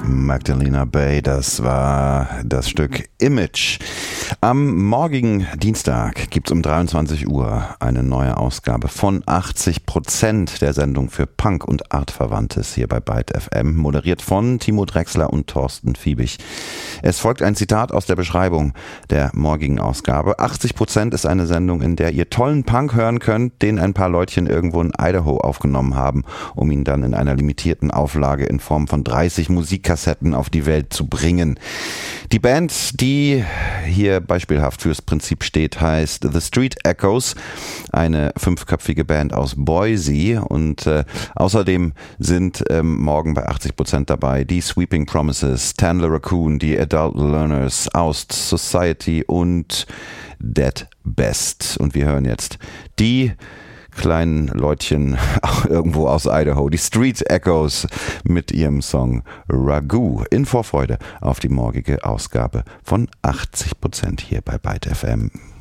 Magdalena Bay, das war das Stück Image. Am morgigen Dienstag gibt's um 23 Uhr eine neue Ausgabe von 80% der Sendung für Punk und Artverwandtes hier bei Byte FM, moderiert von Timo Drechsler und Thorsten Fiebig. Es folgt ein Zitat aus der Beschreibung der morgigen Ausgabe. 80% ist eine Sendung, in der ihr tollen Punk hören könnt, den ein paar Leutchen irgendwo in Idaho aufgenommen haben, um ihn dann in einer limitierten Auflage in Form von 30 Musikkassetten auf die Welt zu bringen. Die Band, die hier beispielhaft fürs Prinzip steht, heißt The Street Echoes, eine 5-köpfige Band aus Boise, und außerdem sind morgen bei 80% dabei die Sweeping Promises, Tandler Raccoon, die Adult Learners, Oust Society und Dead Best. Und wir hören jetzt die kleinen Leutchen irgendwo aus Idaho, die Street Echoes mit ihrem Song Ragu, in Vorfreude auf die morgige Ausgabe von 80% hier bei Byte FM.